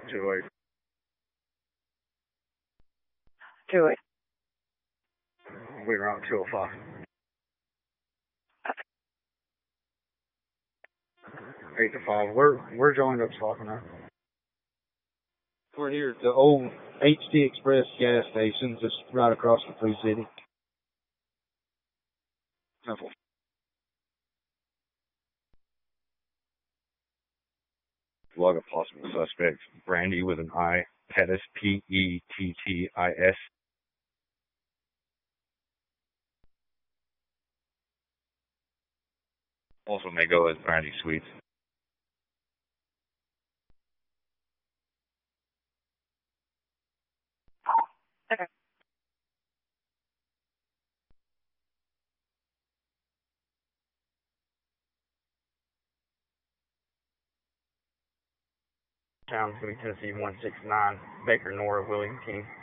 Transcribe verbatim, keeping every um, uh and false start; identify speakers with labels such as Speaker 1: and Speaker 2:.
Speaker 1: Two eight.
Speaker 2: Two eight.
Speaker 1: We were on two oh five. Eight to five. Where where's y'all end up stopping at?
Speaker 3: We're here at the old H D Express gas station, just right across from Food City.
Speaker 1: Simple.
Speaker 4: Log of possible suspects. Brandy with an I. Pettis, P E T T I S. Also may go as Brandy Sweets.
Speaker 2: Okay.
Speaker 1: Town, Tennessee one six nine, Baker, Nora, William King.